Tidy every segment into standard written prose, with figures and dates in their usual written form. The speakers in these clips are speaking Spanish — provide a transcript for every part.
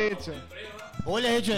he hecho. ¿Vos le has hecho?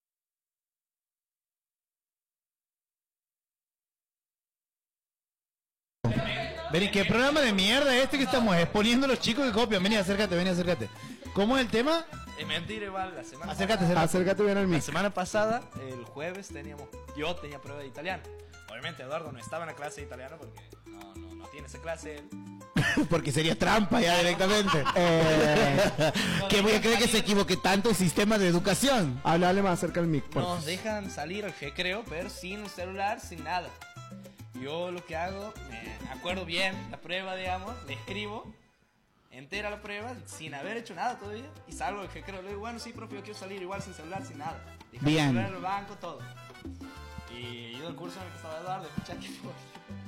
Vení, ¿qué programa de mierda es este que estamos exponiendo a los chicos que copian? Vení, acércate, vení, acércate. ¿Cómo es el tema? Es mentira igual, la semana Acércate bien al La mic. semana pasada, el jueves, yo tenía prueba de italiano. Obviamente Eduardo no estaba en la clase de italiano porque no tiene esa clase él. Porque sería trampa ya directamente. Que voy a creer que se equivoque tanto el sistema de educación. Háblale más cerca al mic, por favor. Nos dejan salir al recreo, pero sin un celular, sin nada. Yo lo que hago, me acuerdo bien la prueba, digamos, le escribo entera la prueba sin haber hecho nada todavía y salgo del recreo. Le digo, bueno, sí, profe, yo quiero salir igual sin celular, sin nada. Dejé Bien. el celular en el banco, todo. Y yo del curso en el que estaba Eduardo, escuché que fue.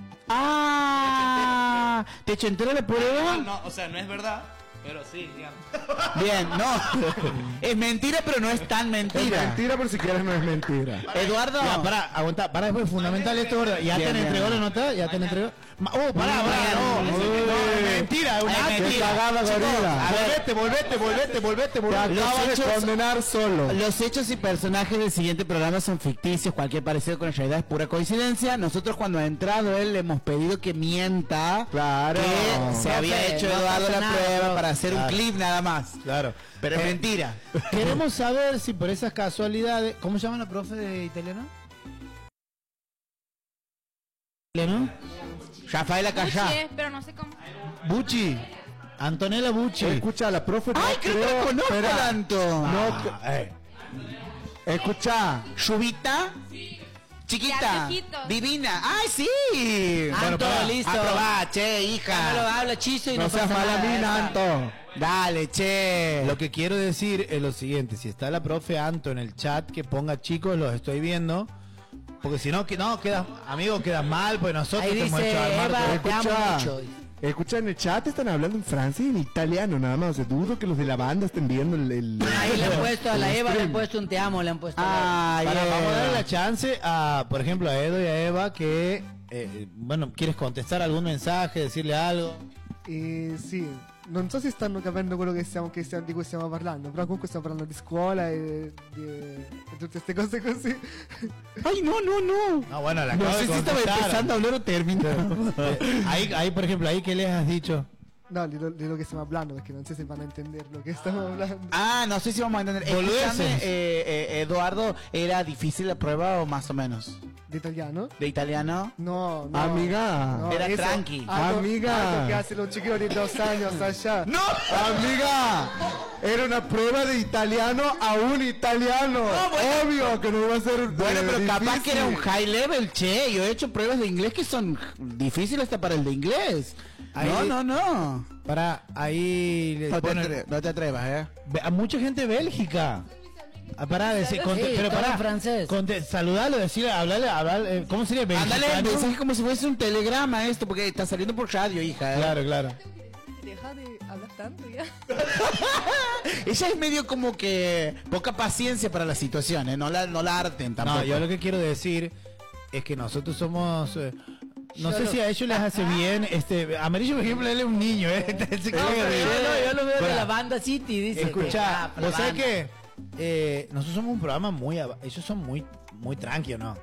Ah, ¿te echo entera la prueba? No, o sea, no es verdad, pero sí, digamos. Bien, no. Es mentira, pero no es tan Es mentira. mentira, pero si quieres no es mentira. Eduardo. Ya, pará, aguanta, pará, después fundamental esto, ¿verdad? ¿Ya Bien, te bien. entregó la nota? ¿Ya te entregó? Pará, pará, no, Uy. es mentira, es una Qué mentira. cagada, Chicos, gorila. a ver, volvete. Te acabas de condenar solo. Los hechos y personajes del siguiente programa son ficticios, cualquier parecido con la realidad es pura coincidencia. Nosotros cuando ha entrado él le hemos pedido que mienta, Claro. que se había hecho no Eduardo pasa la nada, prueba profe. para hacer un Claro. clip nada más. Claro. Pero es mentira. Queremos saber si por esas casualidades... ¿Cómo se llama la profe de italiano? ¿Italiano? Rafaela Callá. Bucci, pero no sé cómo. Bucci. Antonella Bucci. Escucha, la profe no Ay, creo que la conozco espera. tanto. Escucha. Chubita. Chiquita. Ya, chiquitos. Divina. ¡Ay, sí! Anto, listo. Aprobá, che, Dámelo, hija. habla chizo y no, No seas pasa mala nada, mina, ya está. Anto. Dale, che. Lo que quiero decir es lo siguiente, si está la profe Anto en el chat, que ponga chicos, los estoy viendo, porque si no, quedas, amigo, quedas mal, pues nosotros Ahí te hemos dice hecho armar Eva, todo. te amo mucho. Escucha, en el chat están hablando en francés y en italiano nada más. O sea, dudo que los de la banda estén viendo el Ahí le han puesto a la el Eva, le stream. han puesto un te amo, le han puesto. Ay, Vamos a darle la chance a, por ejemplo, a Edo y a Eva que, bueno, ¿quieres contestar algún mensaje, decirle algo? Sì, non so se stanno capendo quello di cui stiamo parlando, però comunque stiamo parlando di scuola e tutte queste cose così. Ay, no. No, bueno, la No acabo sé de si estaba contestar. empezando a hablar o terminando. Ahí, por ejemplo, ahí, ¿qué les has dicho? No, di lo che stiamo parlando, perché non so se vanno a entender lo che stiamo hablando. Ah, no sé si vamos a entender. Boludeces. Escúchame, Eduardo, ¿era difícil la prueba o más o menos? Di italiano? ¿De italiano? No, Amiga. no, Era eso- tranqui. Amiga. Algo che hace un chiquillo di 2 años allá. ¡No! Amiga, era una prueba de italiano a un italiano. Obvio que no va a ser. Bueno, pero capaz difícil. que era un high level, che. Yo he hecho pruebas de inglés que son difíciles hasta para el de inglés. Ahí- No. Para, ahí le ponen- No te atrevas, a mucha gente de Bélgica. Pará, decir, pero todo pará, en francés. Saludalo, decirle, hablarle, ¿cómo sería Ándale, mexicano? mensaje como si fuese un telegrama esto, porque está saliendo por radio, hija. Claro. Deja de hablar tanto ya. Ella es medio como que poca paciencia para las situaciones, no la arten tampoco. No, yo lo que quiero decir es que nosotros somos... no sé si a ellos les hace bien, Amarillo, por ejemplo, él es un niño, Se No, caga pero de- yo lo veo de Pará. la banda City, dice. Escuchá, que, la ¿vos sabés banda. qué? Nosotros somos un programa ellos son muy tranquilos, ¿no?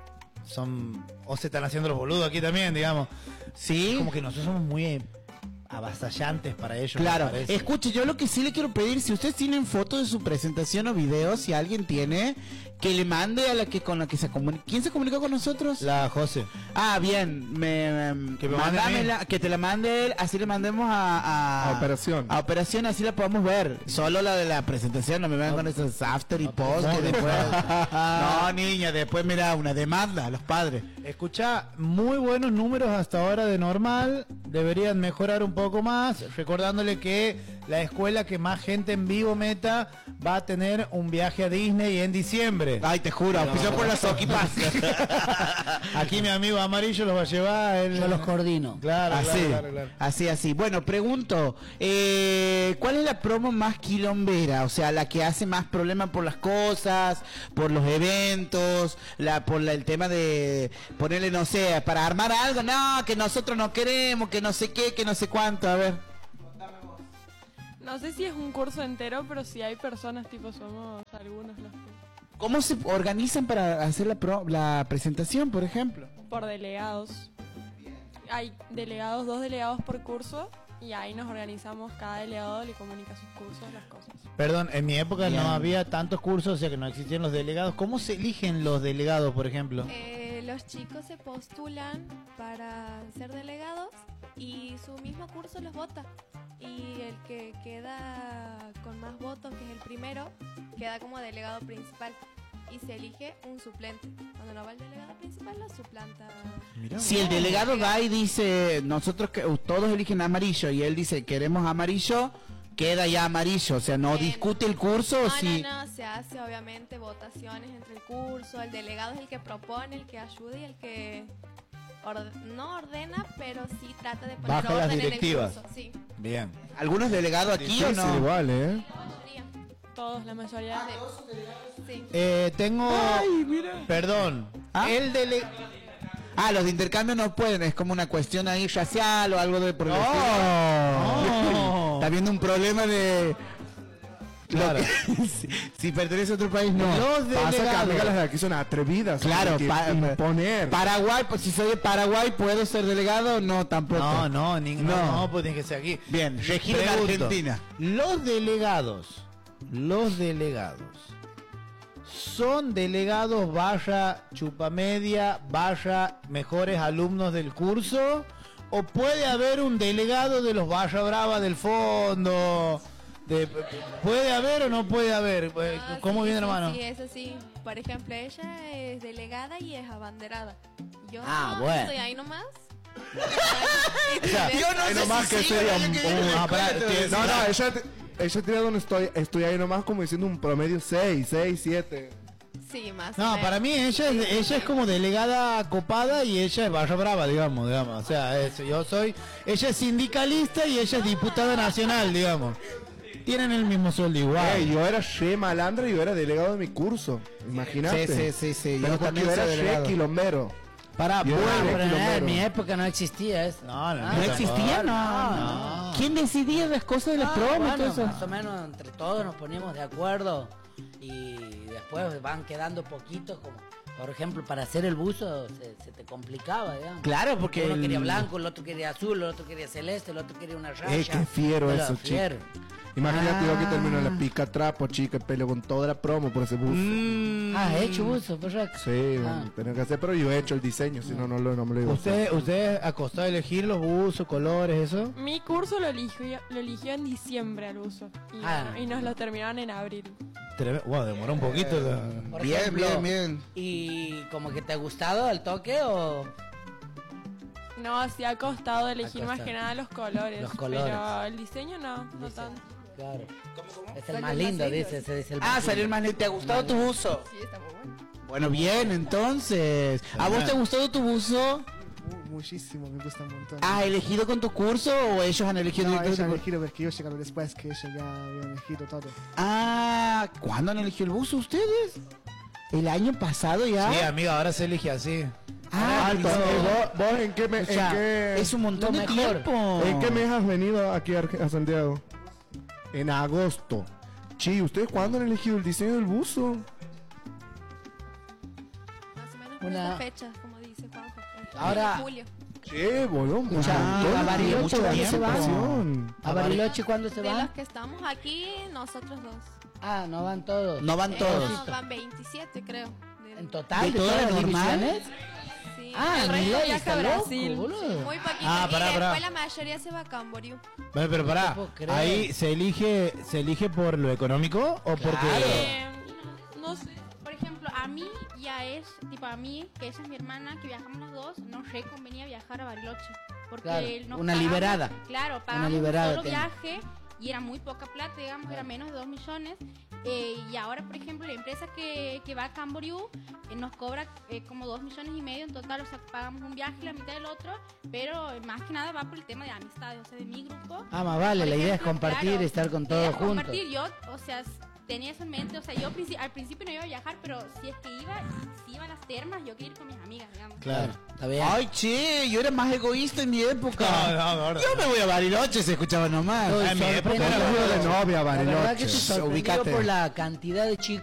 O se están haciendo los boludos aquí también, digamos. Sí. Como que nosotros somos muy avasallantes para ellos. Claro, me parece. escuche, yo lo que sí le quiero pedir, si ustedes tienen fotos de su presentación o videos, si alguien tiene, que le mande a la que con la que se comunica. ¿Quién se comunicó con nosotros? La José. Ah, bien, Que me mande a mí. mándamela, que te la mande él, así le mandemos a Operación. A operación, así la podemos ver. Solo la de la presentación, no me vengan con esos after y post que después. No, niña, después mira una demanda a los padres. Escucha, muy buenos números hasta ahora de normal. Deberían mejorar un poco más. Recordándole que la escuela que más gente en vivo meta va a tener un viaje a Disney en diciembre. Ay, te juro, auspiciado por la Soquipas. Aquí mi amigo Amarillo los va a llevar. Él... Yo los coordino. Claro, Así, claro. así. Bueno, pregunto, ¿cuál es la promo más quilombera? O sea, la que hace más problema por las cosas, por los eventos, el tema de ponerle, no sé, para armar algo, no, que nosotros no queremos, que no sé qué, que no sé cuánto, a ver. No sé si es un curso entero, pero si hay personas, tipo somos algunos los que... ¿Cómo se organizan para hacer la presentación, por ejemplo? Por delegados. Hay delegados, 2 delegados por curso, y ahí nos organizamos, cada delegado le comunica sus cursos, las cosas. Perdón, en mi época Bien. no había tantos cursos, o sea que no existían los delegados. ¿Cómo se eligen los delegados, por ejemplo? Los chicos se postulan para ser delegados y su mismo curso los vota. Y el que queda con más votos, que es el primero, queda como delegado principal. Y se elige un suplente. Cuando no va el delegado principal, lo suplanta. Si el delegado va y dice, nosotros que todos eligen amarillo, y él dice, queremos amarillo, queda ya amarillo. O sea, no discute el curso. No, si... no, se hace obviamente votaciones entre el curso. El delegado es el que propone, el que ayuda y el que no ordena, pero sí trata de poner Baja las orden directivas. en el curso. Sí. Bien. ¿Algunos delegados aquí o Difícil no? igual, ¿eh? La mayoría. Todos, la mayoría. Sí. Tengo... Perdón. El delegado... Los de intercambio no pueden, es como una cuestión ahí racial o algo de por el estilo. No. Está habiendo un problema de... Claro. si pertenece a otro país, no. Los Pasa que delegados. amigas de aquí son atrevidas. Claro, hay que imponer. Paraguay, pues si soy de Paraguay, ¿puedo ser delegado? No, tampoco. No, no, pues tiene que ser aquí. Bien, regido en Pregunto, Argentina. Los delegados, ¿son delegados barra chupamedia, barra mejores alumnos del curso? ¿O puede haber un delegado de los barra brava del fondo? ¿Puede haber o no puede haber? ¿Cómo sí, viene, sí, hermano? Sí, eso sí. Por ejemplo, ella es delegada y es abanderada. Yo bueno. estoy ahí nomás. Yo no Ahí sé nomás si que sí, sería pero yo quería que me cuente. No, ella tiene donde estoy ahí nomás como diciendo un promedio 6, 7. Sí, más. No, para mí ella es como delegada copada y ella es barra brava, digamos. O sea, ella es sindicalista y ella es diputada nacional, digamos. Tienen el mismo sueldo igual. Yo era re malandra y yo era delegado de mi curso. Imagínate. Sí. Pero Yo también yo era soy re delegado. quilombero. Para, Yo era Pero kilomero. en mi época no existía eso. ¿No existía? No. ¿Quién decidía las cosas de las pruebas y todo Bueno, eso? más o menos entre todos nos poníamos de acuerdo y después van quedando poquitos, como por ejemplo para hacer el buzo se te complicaba, digamos. Claro, porque uno el- quería blanco, el otro quería azul, el otro quería celeste, el otro quería una raya. Qué fiero Pero eso, fiero. chico. Imagínate yo que termino en la pica trapo, chica, peleo con toda la promo por ese buzo. Ah, hecho buzo, perfecto. Sí, Ah. tengo que hacer, pero yo he hecho el diseño, si no, no me lo digo. ¿Usted acostó a elegir los buzos, colores, eso? Mi curso lo eligió en diciembre al uso. Y nos lo terminaron en abril. Wow, demoró un poquito. Por Bien, ejemplo, bien. ¿Y como que te ha gustado el toque o...? No, sí ha costado elegir Ha más costado. que nada los colores. Los colores. Pero el diseño no tanto. Claro. Es el más lindo, dice, se dice el más lindo. Salió el más lindo. ¿Te ha gustado tu buzo? Sí, está muy bueno. Bueno, bien, entonces. ¿A vos te ha gustado tu buzo? Muchísimo, me gusta un montón. ¿Has elegido con tu curso o ellos han elegido No, directamente ella ha tu elegido porque yo llegaron después, que ella ya había elegido todo. ¿Cuándo han elegido el buzo ustedes? ¿El año pasado ya? Sí, amiga, ahora se elige así. Alto, ¿vos en qué, O sea, es un montón de tiempo. ¿En qué mes has venido aquí a Santiago? En agosto. Chi, ¿ustedes cuándo han elegido el diseño del buzo? Más o menos por Una- esa fecha, como dice Juanjo. Ahora- Julio. Che, bolón. ¿a Bariloche cuándo se va? ¿A Bariloche cuándo se De los van? que estamos aquí, nosotros dos. Ah, no van todos. No van todos. No, van 27, creo. ¿En total? ¿De todas las las normales? divisiones? Sí. Ah, El resto Milei viaja está a loco, Brasil. boludo. Muy poquito. Ah, y pará, después pará. la mayoría se va a Camboriú. Bueno, pero pará, No puedo creer. ahí se elige por lo económico o porque... No sé. Por ejemplo, a mí ya es, tipo a mí, que esa es mi hermana, que viajamos los dos, nos reconvenía viajar a Bariloche. Porque Claro, nos una pagamos- liberada. Claro, pagamos liberada un solo tenés. viaje y era muy poca plata, digamos, era menos de 2 millones. Y ahora, por ejemplo, la empresa que va a Camboriú nos cobra como 2 millones y medio en total, o sea, pagamos un viaje y la mitad del otro, pero más que nada va por el tema de amistades, o sea, de mi grupo. Ah, más vale, Por la idea es ejemplo, compartir claro, y estar con la idea todos es juntos. compartir. Yo, o sea, tenía eso en mente. O sea, yo al principio no iba a viajar, pero si es que si iba a las termas, yo quería ir con mis amigas, digamos. Claro. Está bien. Ay, che, yo era más egoísta en mi época. No, Yo me voy a Bariloche, se escuchaba nomás. Estoy en mi época sorprendido. era de novia, La verdad que Bariloche. estoy sorprendido Ubícate. por la cantidad de chicos